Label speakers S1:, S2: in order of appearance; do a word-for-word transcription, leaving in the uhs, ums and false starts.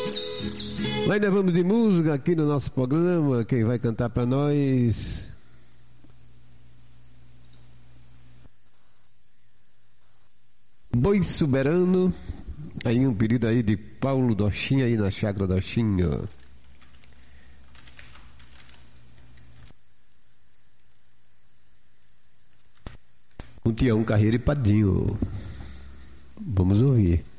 S1: Mas nós vamos de música aqui no nosso programa. Quem vai cantar pra nós? Boi Soberano. Aí um pedido aí de Paulo Dochinha aí na Chácara Dochinha. Com Tião Carreiro e Padinho. Vamos ouvir.